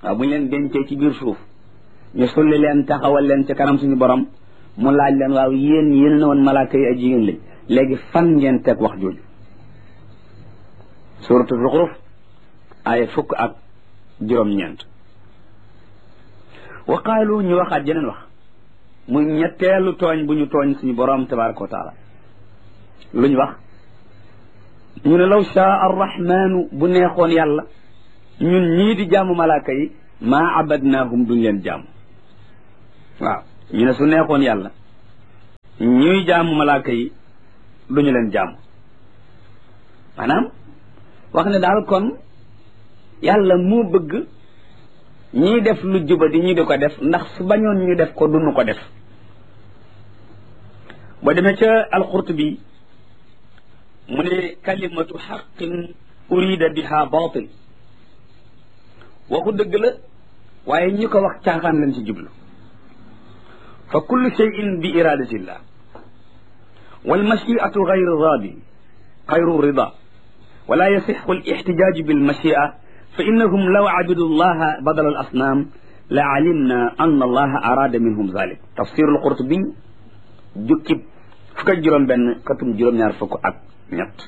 waaw bu ñu leen dencee ci biir suuf ñu sulli leen taxawal leen ci kanam suñu borom mu laaj leen waaw yéen na woon malaaka yi ay jigéen lañ léegi fan ngeen teg wax jooju suuratu Zuxruf aaya 19 wa qaalu ñu waxaat jeneen wax muy ñetteelu tooñ bu ñu tooñ suñu borom tabaraka wa taala lu ñu wax ñu ne law shaa arrahmanu bu neexoon yàlla ñun ñii di jaamu malaaka yi maa abadnaahum duñ leen jaamu waaw ñu ne su neexoon yàlla ñuy jaamu malaaka yi duñu leen jaamu maanaam wax ne daal kon yàlla moo bëgg ñiy def lu juba di ñu di ko def ndax su bañoon ñu def ko duñu ko def boo demee ca alqurtubi mu ne kalimatu xaqin urida biha batil waxu dëgg la waaye ñi ko wax caaxaan lañ ci jublu fa kullu cheyin bi iradatillah walmachiatu gayru rida wala yasixu alixtijaaju bilmachia fa innahum law abidu allaha badala al asnaam la alimna anna allaha arada minhum zalik tafsiru alqurtubi jukkib fukk ak juróom benn katum juróom-ñaar fukk ak ñett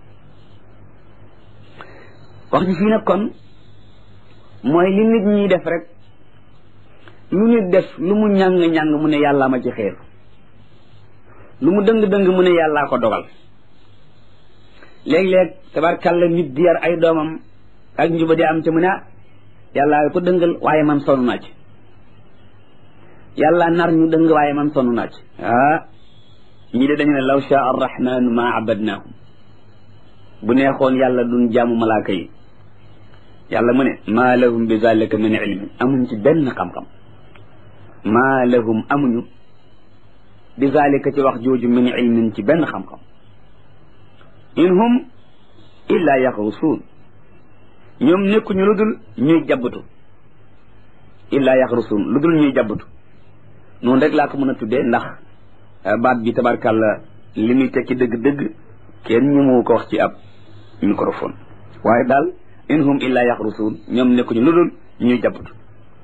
wax ji fii nag kon mooy li nit ñiy def rek lu nit def lu mu ñàng-ñàng mu ne yàllaa ma ci xeer lu mu dëng-dëng mu ne yàllaa ko dogal léeg-léeg tabarkàlla nit di yar ay doomam ak njuba di am te mu ne yàllaa ko dëngal waaye man sonn naa ci yàlla nar ñu dëng waaye man sonn naa ci ñii de dañu ne law shaa arrahmanu ma abadnaahum bu neexoon yàlla duñ jaamu malaaka yi yàlla mu ne maa lahum bi zalika min ilmin amuñ ci benn xam-xam maa lahum amuñu bi zalika ci wax jooju min ilmin ci benn xam-xam in hum illa yaxrusuun ñoom nekkuñu lu dul ñuy jabbatu illa yaxrusuun lu dul ñuy jabbatu noonu rek laa ko mën a tuddee ndax baat bi tabarkàlla li muy tekki dëgg-dëgg kenn ñu mu ko wax ci ab microphone waaye daal in hum illa yaxrusuun ñoom nekkuñu lu dul ñuy jabbatu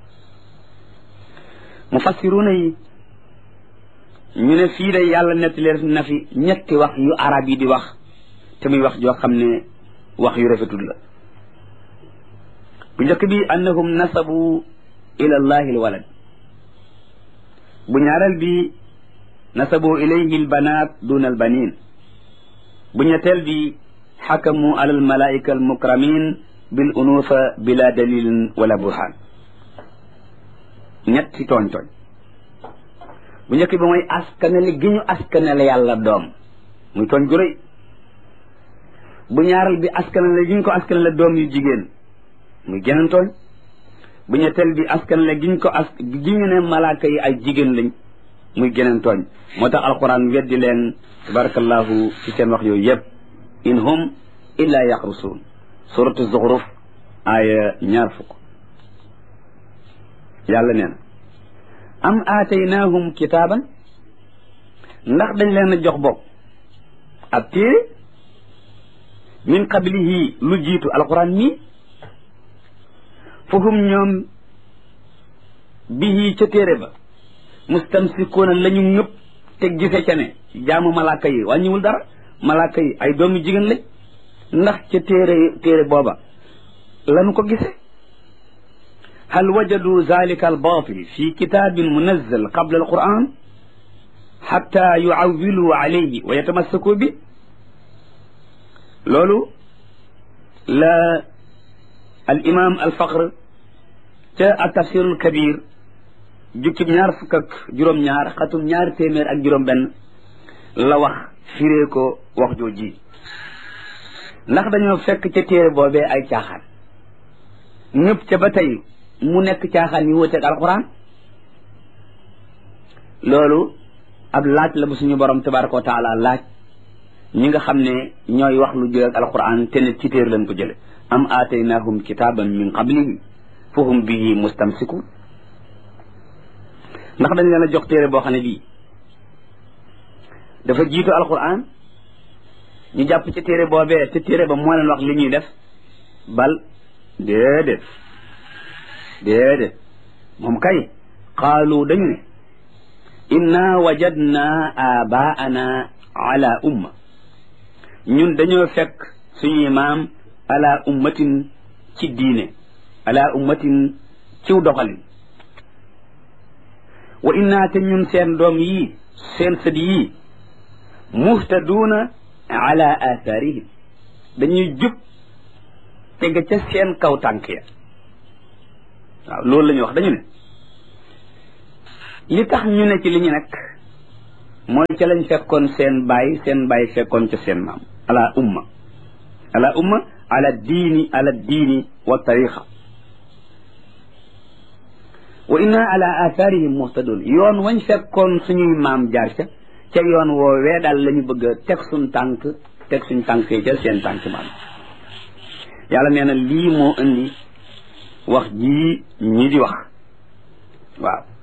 mufassiruuna yi ñu ne fii de yàlla netti leen na fi ñetti wax yu arab yi di wax te muy wax joo xam ne wax yu rafetul la bu njëkk bi annahum nasabu ila allahi alwalad bu ñaareel bi nasabu ilayhi albanat duna albanin bu ñetteel bi xakamu ala almalaika almukramin bil unufa bila dalilin wala burhan ñetti tooñ bu njëkk bi mooy askanale gi ñu askanale yàlla doom muy tooñ gu rëy bu ñaareel bi askanale gi ñu ko askanale doom yu jigéen muy geneen tooñ bu ñetteel bi askanale gi ñu ko gi ñu ne malaaka yi ay jigéen lañ muy geneen tooñ moo tax alquran weddi leen tabarakallahu ci seen wax yooyu yëpp in hum illa yaxrusuun suratu zuxruf aaya 20 yàlla nee na am aataynaahum kitaaban ndax dañ leen a jox bopp ab téere min qablihi lu jiitu alquran mi fahum ñoom bihi ca téere ba mustamsikuuna la ñu ñëpp te gise ca ne jaamu malaaka yi wàññiwul dara malaaka yi ay doomi jigéen lañ ndax ca téere booba lañu ko gise hal wajadu zalika albatil fi kitabin munazzal qabla alquran xatta yuawilu alayhi wa yatamassaku bi loolu la al imam al faqr ca al tafsir al kabir jukkib 2 xatum 200 la wax firee ko wax jooji ndax dañoo fekk ca téere boobee ay caaxaan ñëpp ca ba tey mu nekk caaxaan yu wuteeg alquran loolu ab laaj la bu suñu borom tabaraka wa taala laaj ñi nga xam ne ñooy wax lu jël ak alquran te ne ci téere lañ ko jële am aataynahum kitaban min qablihi fahum bihi mustamsikun ndax dañ leen a jox téere boo xam ne bii dafa jiitu alquran ñu jàpp ci téere boobee te téere ba moo leen wax li ñuy def bal déedéet déedéet moom kay qaalu dañu ne inna wajadna abaana ala umma ñun dañoo fekk suñuy maam ala ummatin ci diine ala ummatin ciw doxalin wa inna te ñun seen doom yii seen sët yii muhtaduuna ala athaarihim dañuy jub tege ca seen kaw tànk ya waaw loolu la ñuy wax dañu ne li tax ñu ne ci li ñu nekk mooy ca lañ fekkoon seen baay fekkoon ca seen maam ala umma ala diini wa tariqa wa inna ala atharihim muhtadun yoon wañ fekkoon suñuy maam jaar ca yoon woowee daal la ñu bëgg a teg suñ tànk ca seen tànk maam yàlla nee na lii moo indi wax jii ñi di wax waaw